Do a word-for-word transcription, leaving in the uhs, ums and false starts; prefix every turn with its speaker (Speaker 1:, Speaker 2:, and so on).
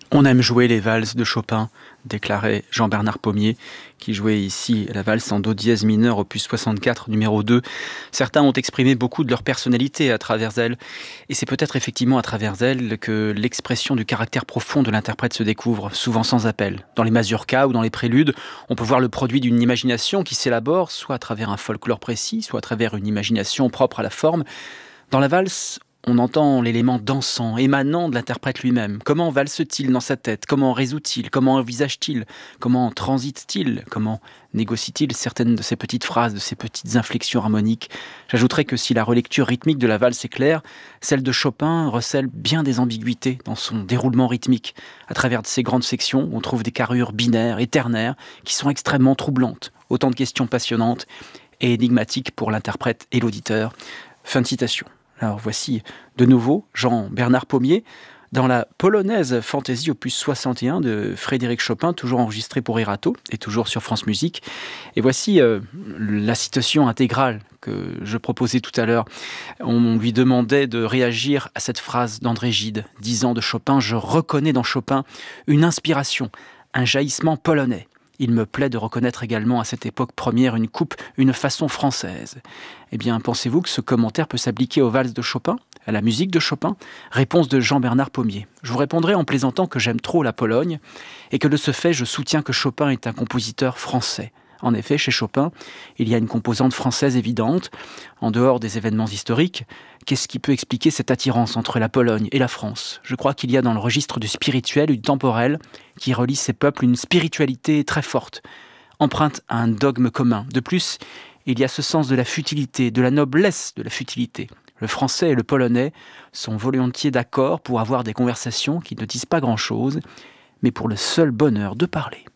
Speaker 1: On aime jouer les valses de Chopin, déclarait Jean-Bernard Pommier, qui jouait ici la valse en do dièse mineur, opus soixante-quatre, numéro deux. Certains ont exprimé beaucoup de leur personnalité à travers elle, et c'est peut-être effectivement à travers elle que l'expression du caractère profond de l'interprète se découvre, souvent sans appel. Dans les mazurkas ou dans les préludes, on peut voir le produit d'une imagination qui s'élabore, soit à travers un folklore précis, soit à travers une imagination propre à la forme. Dans la valse, on entend l'élément dansant, émanant de l'interprète lui-même. Comment valse-t-il dans sa tête? Comment résout-il? Comment envisage-t-il? Comment transite-t-il? Comment négocie-t-il certaines de ces petites phrases, de ces petites inflexions harmoniques? J'ajouterais que si la relecture rythmique de la valse est claire, celle de Chopin recèle bien des ambiguïtés dans son déroulement rythmique. À travers ces grandes sections, on trouve des carrures binaires et ternaires qui sont extrêmement troublantes. Autant de questions passionnantes et énigmatiques pour l'interprète et l'auditeur. Fin de citation. Alors voici de nouveau Jean-Bernard Pommier dans la polonaise Fantaisie opus soixante et un de Frédéric Chopin, toujours enregistrée pour Erato et toujours sur France Musique. Et voici euh, la citation intégrale que je proposais tout à l'heure. On lui demandait de réagir à cette phrase d'André Gide, disant de Chopin « Je reconnais dans Chopin une inspiration, un jaillissement polonais. Il me plaît de reconnaître également à cette époque première une coupe, une façon française. » Eh bien, pensez-vous que ce commentaire peut s'appliquer aux valses de Chopin, à la musique de Chopin? Réponse de Jean-Bernard Pommier. Je vous répondrai en plaisantant que j'aime trop la Pologne et que de ce fait, je soutiens que Chopin est un compositeur français. En effet, chez Chopin, il y a une composante française évidente. En dehors des événements historiques, qu'est-ce qui peut expliquer cette attirance entre la Pologne et la France? Je crois qu'il y a dans le registre du spirituel et du temporel qui relie ces peuples une spiritualité très forte, empreinte à un dogme commun. De plus, il y a ce sens de la futilité, de la noblesse de la futilité. Le français et le polonais sont volontiers d'accord pour avoir des conversations qui ne disent pas grand-chose, mais pour le seul bonheur de parler.